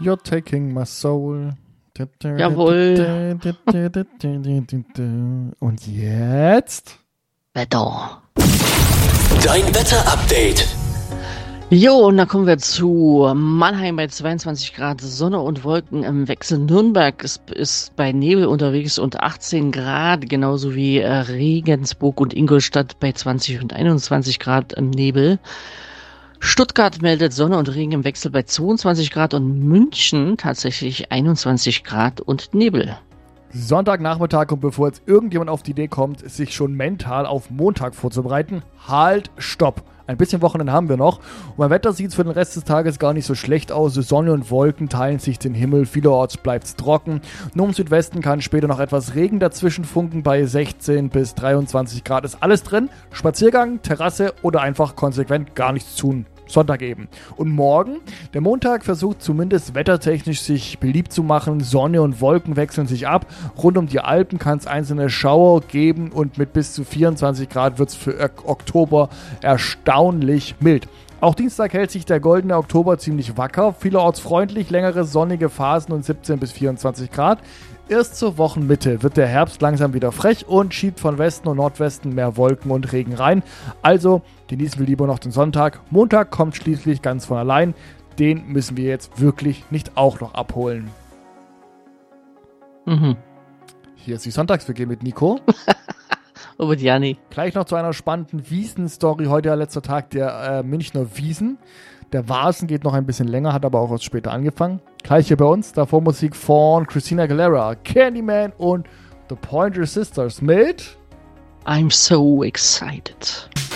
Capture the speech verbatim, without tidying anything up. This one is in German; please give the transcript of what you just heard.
You're taking my soul. Jawohl. Und jetzt? Wetter. Dein Wetter-Update. Jo, und dann kommen wir zu Mannheim bei zweiundzwanzig Grad, Sonne und Wolken im Wechsel. Nürnberg ist, ist bei Nebel unterwegs und achtzehn Grad, genauso wie äh, Regensburg und Ingolstadt bei zwanzig und einundzwanzig Grad im Nebel. Stuttgart meldet Sonne und Regen im Wechsel bei zweiundzwanzig Grad und München tatsächlich einundzwanzig Grad und Nebel. Sonntagnachmittag, und bevor jetzt irgendjemand auf die Idee kommt, sich schon mental auf Montag vorzubereiten, halt, stopp. Ein bisschen Wochenende haben wir noch. Und beim Wetter sieht es für den Rest des Tages gar nicht so schlecht aus. Sonne und Wolken teilen sich den Himmel. Vielerorts bleibt es trocken. Nur im Südwesten kann später noch etwas Regen dazwischen funken. Bei sechzehn bis dreiundzwanzig Grad ist alles drin. Spaziergang, Terrasse oder einfach konsequent gar nichts tun. Sonntag eben. Und morgen, der Montag versucht zumindest wettertechnisch sich beliebt zu machen. Sonne und Wolken wechseln sich ab. Rund um die Alpen kann es einzelne Schauer geben und mit bis zu vierundzwanzig Grad wird es für Oktober erstaunlich mild. Auch Dienstag hält sich der goldene Oktober ziemlich wacker. Vielerorts freundlich, längere sonnige Phasen und siebzehn bis vierundzwanzig Grad. Erst zur Wochenmitte wird der Herbst langsam wieder frech und schiebt von Westen und Nordwesten mehr Wolken und Regen rein. Also genießen wir lieber noch den Sonntag. Montag kommt schließlich ganz von allein. Den müssen wir jetzt wirklich nicht auch noch abholen. Mhm. Hier ist die Sonntags-W G mit Nico. Robert Jani. Gleich noch zu einer spannenden Wiesen-Story. Heute ja letzter Tag der äh, Münchner Wiesen. Der Vasen geht noch ein bisschen länger, hat aber auch erst später angefangen. Gleich hier bei uns, davor Musik von Christina Aguilera, Candyman und The Pointer Sisters mit I'm so excited.